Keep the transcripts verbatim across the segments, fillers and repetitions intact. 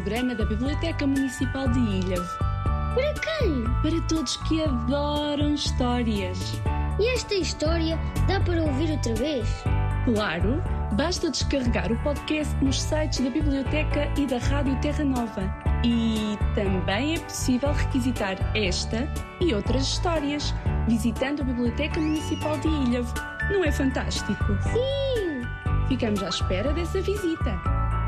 programa da Biblioteca Municipal de Ilhavo. Para quem? Para todos que adoram histórias. E esta história dá para ouvir outra vez? Claro, basta descarregar o podcast nos sites da Biblioteca e da Rádio Terra Nova. E também é possível requisitar esta e outras histórias visitando a Biblioteca Municipal de Ilhavo. Não é fantástico? Sim! Ficamos à espera dessa visita.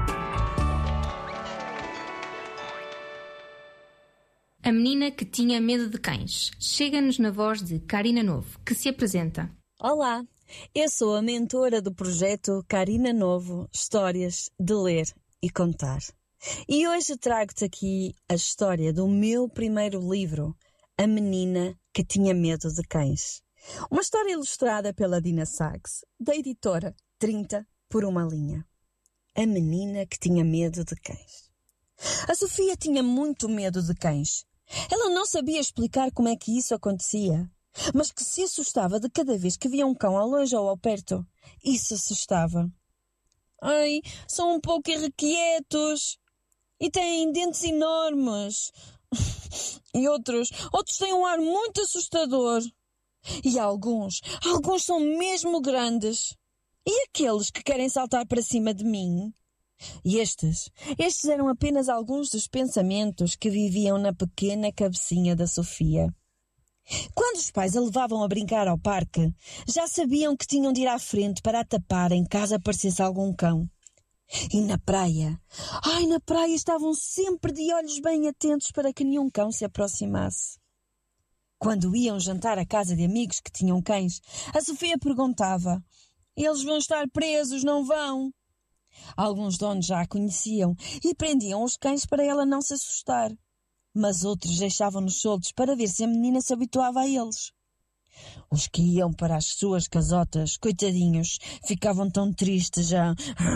A menina que tinha medo de cães. Chega-nos na voz de Karina Novo, que se apresenta. Olá, eu sou a mentora do projeto Karina Novo, Histórias de Ler e Contar. E hoje trago-te aqui a história do meu primeiro livro, A Menina que Tinha Medo de Cães. Uma história ilustrada pela Dina Sachs, da editora trinta por uma linha. A Menina que Tinha Medo de Cães. A Sofia tinha muito medo de cães. Ela não sabia explicar como é que isso acontecia, mas que se assustava de cada vez que via um cão ao longe ou ao perto. Isso assustava. Ai, são um pouco irrequietos e têm dentes enormes. E outros, outros têm um ar muito assustador. E alguns, alguns são mesmo grandes. E aqueles que querem saltar para cima de mim? E estes, estes eram apenas alguns dos pensamentos que viviam na pequena cabecinha da Sofia. Quando os pais a levavam a brincar ao parque, já sabiam que tinham de ir à frente para a tapar em caso aparecesse algum cão. E na praia, ai, na praia estavam sempre de olhos bem atentos para que nenhum cão se aproximasse. Quando iam jantar à casa de amigos que tinham cães, a Sofia perguntava: eles vão estar presos, não vão? Alguns donos já a conheciam e prendiam os cães para ela não se assustar, mas outros deixavam-nos soltos para ver se a menina se habituava a eles. Os que iam para as suas casotas, coitadinhos, ficavam tão tristes já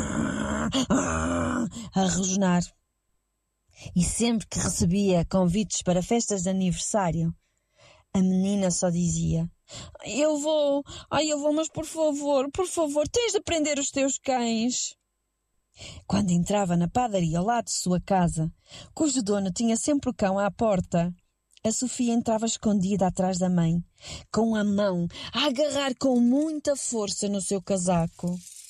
a rosnar. E sempre que recebia convites para festas de aniversário, a menina só dizia: eu vou, ai eu vou, mas por favor, por favor, tens de prender os teus cães. Quando entrava na padaria ao lado de sua casa, cujo dono tinha sempre o cão à porta, a Sofia entrava escondida atrás da mãe, com a mão a agarrar com muita força no seu casaco.